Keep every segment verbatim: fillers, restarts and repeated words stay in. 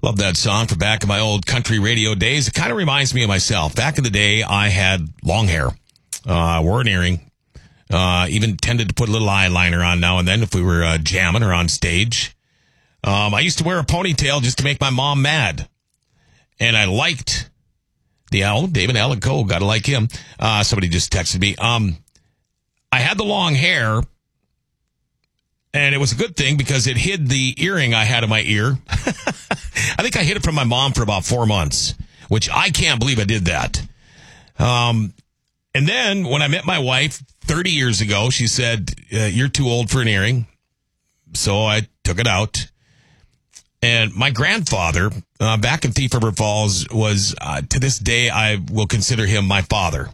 Love that song from back in my old country radio days. It kind of reminds me of myself. Back in the day, I had long hair, uh, wore an earring, uh, even tended to put a little eyeliner on now and then if we were uh, jamming or on stage. Um, I used to wear a ponytail just to make my mom mad. And I liked the owl, David Allen Cole. Got to like him. Uh, somebody just texted me. Um, I had the long hair, and it was a good thing because it hid the earring I had in my ear. I think I hid it from my mom for about four months, which I can't believe I did that. Um, and then when I met my wife thirty years ago, she said, uh, you're too old for an earring. So I took it out. And my grandfather, uh, back in Thief River Falls, was, uh, to this day, I will consider him my father.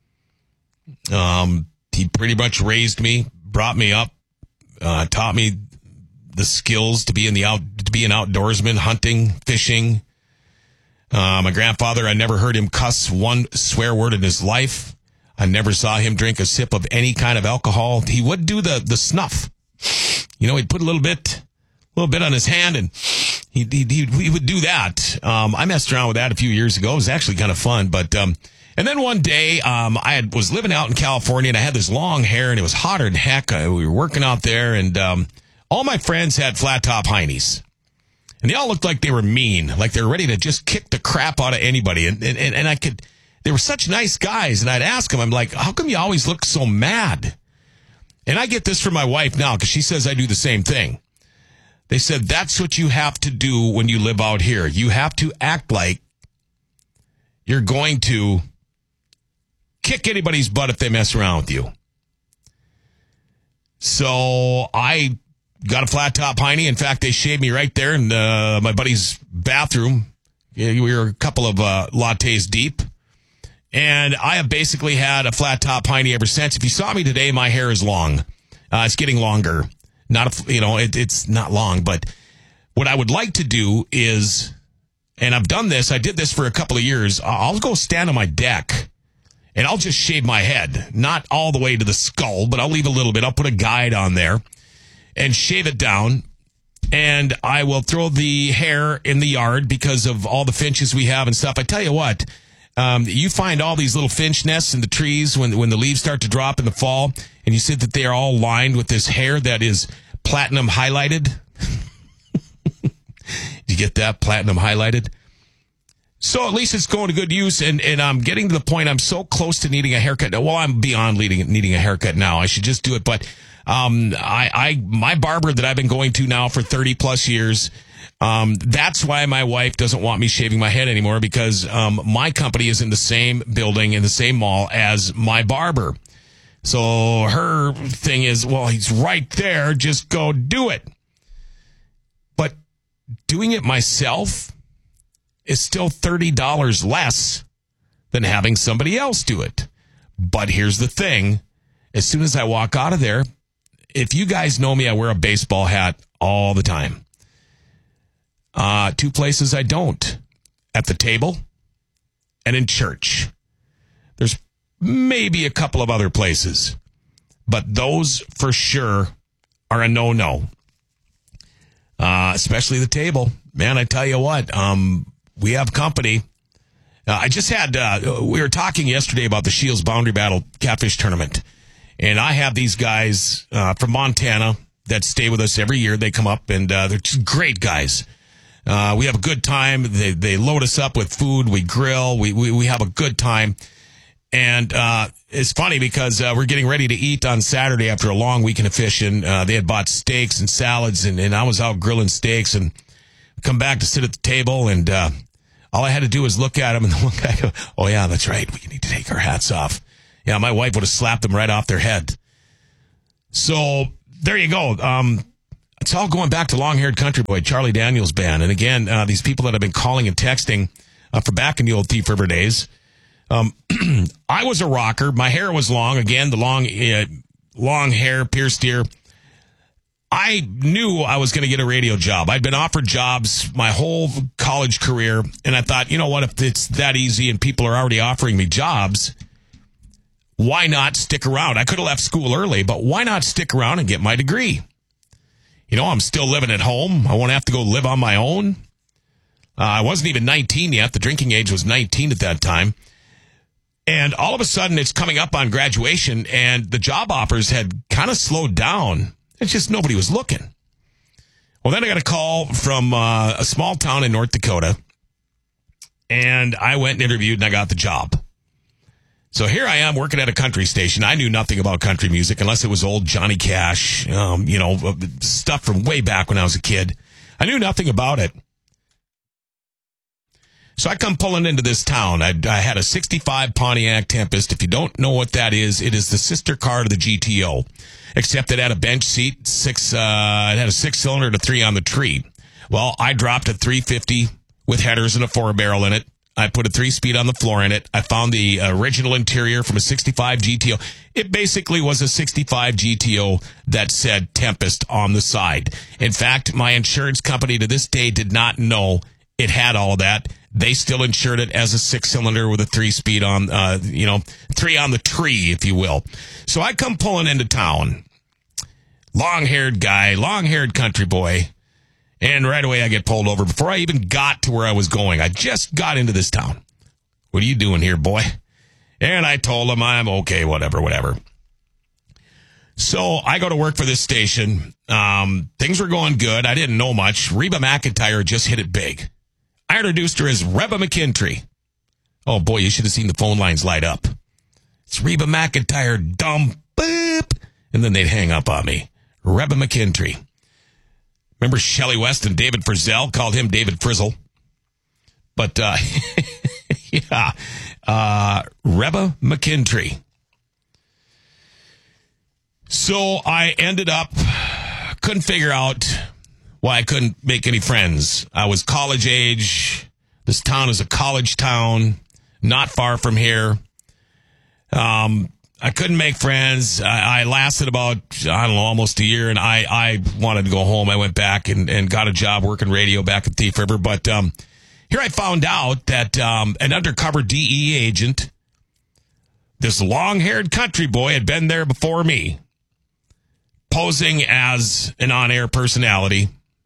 Um, he pretty much raised me, brought me up, uh, taught me the skills to be in the out, to be an outdoorsman, hunting, fishing. Uh, my grandfather, I never heard him cuss one swear word in his life. I never saw him drink a sip of any kind of alcohol. He would do the, the snuff. You know, he'd put a little bit, a little bit on his hand and he, he, he, he would do that. Um, I messed around with that a few years ago. It was actually kind of fun, but, um, and then one day, um, I had, was living out in California and I had this long hair and it was hotter than heck. I, we were working out there and, um, all my friends had flat top heinies and they all looked like they were mean, like they were ready to just kick the crap out of anybody. And, and, and I could, they were such nice guys. And I'd ask them, I'm like, how come you always look so mad? And I get this from my wife now because she says I do the same thing. They said, that's what you have to do when you live out here. You have to act like you're going to kick anybody's butt if they mess around with you. So I got a flat top hiney. In fact, they shaved me right there in uh, my buddy's bathroom. We were a couple of uh, lattes deep. And I have basically had a flat top hiney ever since. If you saw me today, my hair is long. Uh, it's getting longer. Not, a, you know, it, it's not long, but what I would like to do is, and I've done this, I did this for a couple of years. I'll go stand on my deck and I'll just shave my head. Not all the way to the skull, but I'll leave a little bit. I'll put a guide on there and shave it down. And I will throw the hair in the yard because of all the finches we have and stuff. I tell you what, um, you find all these little finch nests in the trees when, when the leaves start to drop in the fall. And you said that they are all lined with this hair that is platinum highlighted. Did you get that? Platinum highlighted. So at least it's going to good use. And, and I'm getting to the point I'm so close to needing a haircut. Well, I'm beyond needing, needing a haircut now. I should just do it. But um, I, I my barber that I've been going to now for thirty plus years, um, that's why my wife doesn't want me shaving my head anymore because um, my company is in the same building, in the same mall as my barber. So her thing is, well, he's right there. Just go do it. But doing it myself is still thirty dollars less than having somebody else do it. But here's the thing. As soon as I walk out of there, if you guys know me, I wear a baseball hat all the time. Uh, two places I don't. At the table and in church. There's maybe a couple of other places, but those for sure are a no-no. Uh, especially the table. Man, I tell you what, um, we have company. Uh, I just had, uh, we were talking yesterday about the Shields Boundary Battle Catfish Tournament, and I have these guys uh, from Montana that stay with us every year. They come up, and uh, they're just great guys. Uh, we have a good time. They they load us up with food. We grill. We, we, we have a good time. And uh, it's funny because uh, we're getting ready to eat on Saturday after a long weekend of fishing. Uh, they had bought steaks and salads, and, and I was out grilling steaks and come back to sit at the table. And uh, all I had to do was look at them, and the one guy go, oh, yeah, that's right. We need to take our hats off. Yeah, my wife would have slapped them right off their head. So there you go. Um, it's all going back to Long-Haired Country Boy, Charlie Daniels Band. And again, uh, these people that have been calling and texting uh, for back in the old Thief River days. Um, I was a rocker. My hair was long. Again, the long, uh, long hair, pierced ear. I knew I was going to get a radio job. I'd been offered jobs my whole college career. And I thought, you know what, if it's that easy and people are already offering me jobs, why not stick around? I could have left school early, but why not stick around and get my degree? You know, I'm still living at home. I won't have to go live on my own. I wasn't even nineteen yet. The drinking age was nineteen at that time. And all of a sudden, it's coming up on graduation, and the job offers had kind of slowed down. It's just nobody was looking. Well, then I got a call from uh, a small town in North Dakota, and I went and interviewed, and I got the job. So here I am working at a country station. I knew nothing about country music unless it was old Johnny Cash, um, you know, stuff from way back when I was a kid. I knew nothing about it. So I come pulling into this town. I, I had a sixty-five Pontiac Tempest. If you don't know what that is, it is the sister car to the G T O, except it had a bench seat, six. Uh, it had a six-cylinder and a three on the tree. Well, I dropped a three fifty with headers and a four-barrel in it. I put a three-speed on the floor in it. I found the original interior from a sixty-five G T O. It basically was a sixty-five G T O that said Tempest on the side. In fact, my insurance company to this day did not know it had all of that. They still insured it as a six-cylinder with a three-speed on, uh, you know, three on the tree, if you will. So I come pulling into town. Long-haired guy, long-haired country boy. And right away I get pulled over before I even got to where I was going. I just got into this town. What are you doing here, boy? And I told him I'm okay, whatever, whatever. So I go to work for this station. Um, things were going good. I didn't know much. Reba McEntire just hit it big. I introduced her as Reba McKintry. Oh, boy, you should have seen the phone lines light up. It's Reba McEntire, dumb boop. And then they'd hang up on me. Reba McKintry. Remember Shelley West and David Frizzell called him David Frizzle? But, uh, yeah, uh, Reba McKintry. So I ended up, couldn't figure out why I couldn't make any friends. I was college age. This town is a college town, not far from here. Um, I couldn't make friends. I, I lasted about, I don't know, almost a year, and I, I wanted to go home. I went back and, and got a job working radio back at Thief River. But um, here I found out that um, an undercover D E A agent, this long-haired country boy, had been there before me, posing as an on-air personality.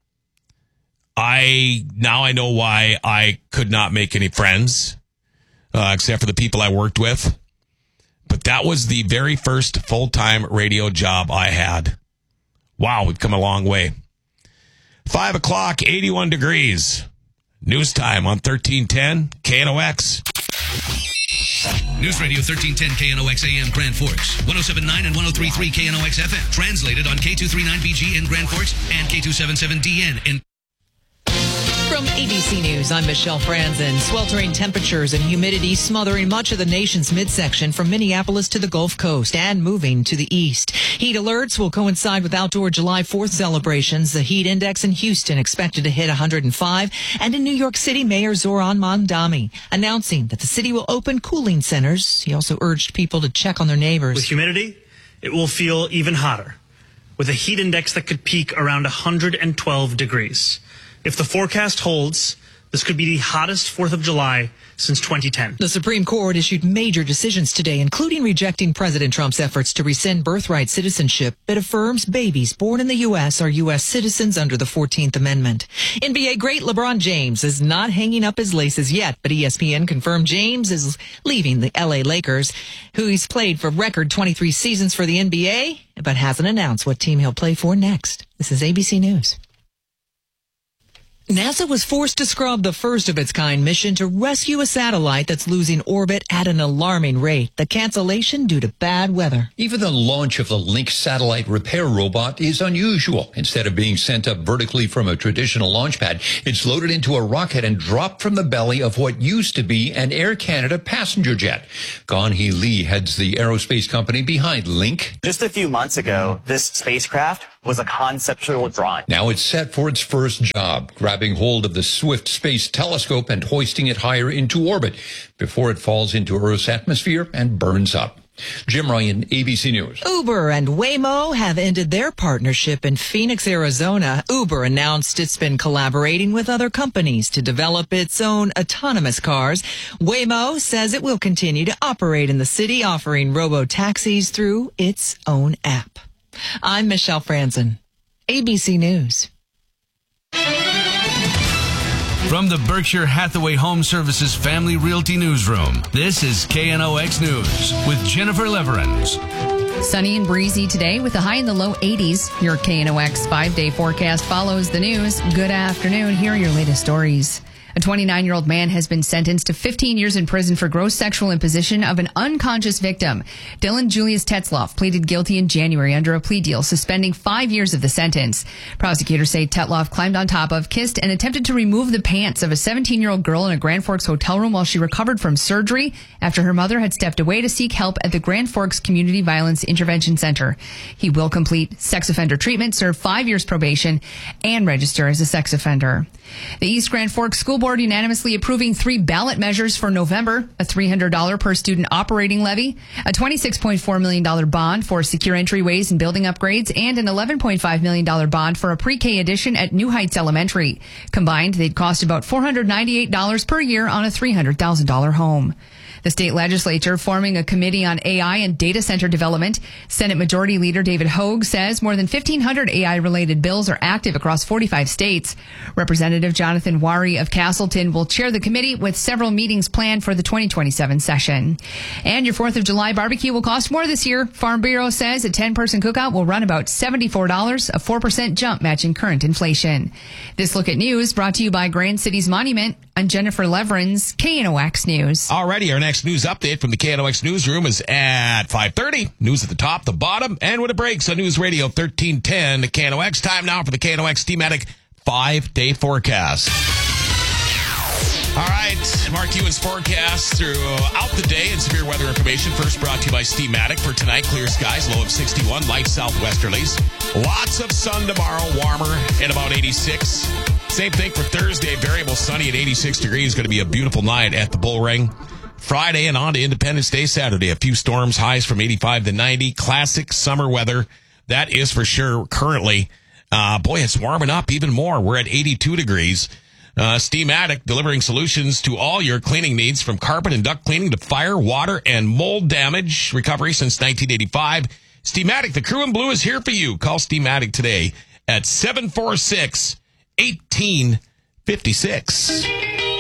I now I know why I could not make any friends, uh, except for the people I worked with. But that was the very first full-time radio job I had. Wow, we've come a long way. Five o'clock, eighty-one degrees. News time on thirteen ten K N O X. News Radio thirteen ten K N O X A M Grand Forks, one oh seven point nine and one oh three point three K N O X F M. Translated on K two thirty-nine B G in Grand Forks and K two seventy-seven D N in... From A B C News, I'm Michelle Franzen. Sweltering temperatures and humidity smothering much of the nation's midsection from Minneapolis to the Gulf Coast and moving to the east. Heat alerts will coincide with outdoor July fourth celebrations. The heat index in Houston expected to hit one hundred five. And in New York City, Mayor Zoran Mamdani announcing that the city will open cooling centers. He also urged people to check on their neighbors. With humidity, it will feel even hotter, with a heat index that could peak around one hundred twelve degrees. If the forecast holds, this could be the hottest fourth of July since twenty ten. The Supreme Court issued major decisions today, including rejecting President Trump's efforts to rescind birthright citizenship. It affirms babies born in the U S are U S citizens under the fourteenth Amendment. N B A great LeBron James is not hanging up his laces yet, but E S P N confirmed James is leaving the L A Lakers, who he's played for record twenty-three seasons for the N B A, but hasn't announced what team he'll play for next. This is A B C News. NASA was forced to scrub the first of its kind mission to rescue a satellite that's losing orbit at an alarming rate. The cancellation due to bad weather. Even the launch of the Link satellite repair robot is unusual. Instead of being sent up vertically from a traditional launch pad, it's loaded into a rocket and dropped from the belly of what used to be an Air Canada passenger jet. Gan-hee Lee heads the aerospace company behind Link. Just a few months ago, this spacecraft was a conceptual drawing. Now it's set for its first job, grabbing hold of the Swift Space Telescope and hoisting it higher into orbit before it falls into Earth's atmosphere and burns up. Jim Ryan, A B C News. Uber and Waymo have ended their partnership in Phoenix, Arizona. Uber announced it's been collaborating with other companies to develop its own autonomous cars. Waymo says it will continue to operate in the city, offering robo-taxis through its own app. I'm Michelle Franzen, A B C News. From the Berkshire Hathaway Home Services Family Realty Newsroom, this is K N O X News with Jennifer Leverins. Sunny and breezy today with a high in the low eighties. Your K N O X five-day forecast follows the news. Good afternoon. Here are your latest stories. A twenty-nine-year-old man has been sentenced to fifteen years in prison for gross sexual imposition of an unconscious victim. Dylan Julius Tetzloff pleaded guilty in January under a plea deal, suspending five years of the sentence. Prosecutors say Tetzloff climbed on top of, kissed, and attempted to remove the pants of a seventeen-year-old girl in a Grand Forks hotel room while she recovered from surgery after her mother had stepped away to seek help at the Grand Forks Community Violence Intervention Center. He will complete sex offender treatment, serve five years probation, and register as a sex offender. The East Grand Forks School Board unanimously approving three ballot measures for November: a three hundred dollars per student operating levy, a twenty-six point four million dollars bond for secure entryways and building upgrades, and an eleven point five million dollars bond for a pre-K addition at New Heights Elementary. Combined, they'd cost about four hundred ninety-eight dollars per year on a three hundred thousand dollars home. The state legislature forming a committee on A I and data center development. Senate Majority Leader David Hogue says more than fifteen hundred A I-related bills are active across forty-five states. Representative Jonathan Wari of Castleton will chair the committee with several meetings planned for the twenty twenty-seven session. And your fourth of July barbecue will cost more this year. Farm Bureau says a ten-person cookout will run about seventy-four dollars, a four percent jump matching current inflation. This Look at News brought to you by Grand Cities Monument. I'm Jennifer Leverins, K N O X News. Alrighty, our next news update from the K N O X newsroom is at five thirty. News at the top, the bottom, and when it breaks on News Radio thirteen ten to K N O X. Time now for the K N O X Steamatic five-day forecast. All right, Mark Ewan's forecast throughout the day and severe weather information. First brought to you by Steamatic. For tonight, clear skies, low of sixty-one, light southwesterlies. Lots of sun tomorrow, warmer at about eighty-six. Same thing for Thursday, variable sunny at eighty-six degrees. Going to be a beautiful night at the Bull Ring. Friday and on to Independence Day Saturday. A few storms, highs from eighty-five to ninety. Classic summer weather. That is for sure currently. Uh, boy, it's warming up even more. We're at eighty-two degrees. Uh, Steamatic, delivering solutions to all your cleaning needs, from carpet and duct cleaning to fire, water, and mold damage recovery since nineteen eighty-five. Steamatic, the crew in blue is here for you. Call Steamatic today at seven four six, one eight five six.